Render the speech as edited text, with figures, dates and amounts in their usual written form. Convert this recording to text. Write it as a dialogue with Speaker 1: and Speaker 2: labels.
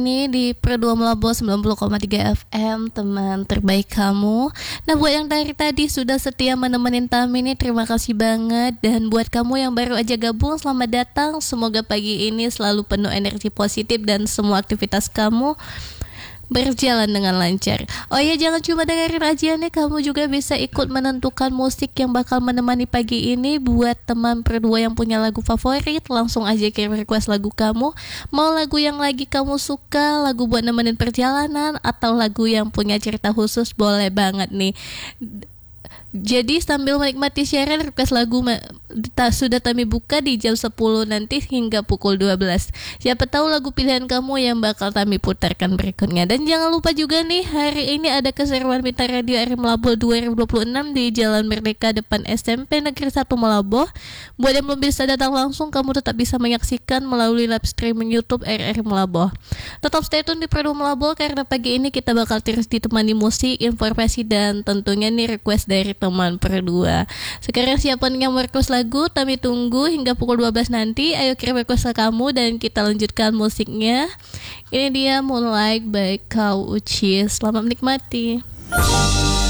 Speaker 1: Ini di Pro2 Melabo 90,3 FM, teman terbaik kamu. Nah, buat yang dari tadi sudah setia menemenin Tami nih, terima kasih banget. Dan buat kamu yang baru aja gabung, selamat datang. Semoga pagi ini selalu penuh energi positif dan semua aktivitas kamu berjalan dengan lancar. Oh ya, jangan cuma dengerin aja nih, kamu juga bisa ikut menentukan musik yang bakal menemani pagi ini. Buat teman Pro2 yang punya lagu favorit, langsung aja kirim request lagu kamu. Mau lagu yang lagi kamu suka, lagu buat nemenin perjalanan, atau lagu yang punya cerita khusus, boleh banget nih. Jadi sambil menikmati siaran, request lagu sudah kami buka di jam 10 nanti hingga pukul 12. Siapa tahu lagu pilihan kamu yang bakal kami putarkan berikutnya. Dan jangan lupa juga nih, hari ini ada keseruan Mitra Radio RRI Melabo 2026 di Jalan Merdeka depan SMP Negeri 1 Melabo. Buat yang belum bisa datang langsung, kamu tetap bisa menyaksikan melalui live streaming YouTube RRI Melabo. Tetap stay tune di Pro2 Melabo karena pagi ini kita bakal terus ditemani musik, informasi, dan tentunya nih request dari teman Pro2. Sekarang siapa yang mau request lagu, kami tunggu hingga pukul 12 nanti. Ayo kirim request kamu dan kita lanjutkan musiknya. Ini dia Moonlight by Kau Uchi. Selamat menikmati.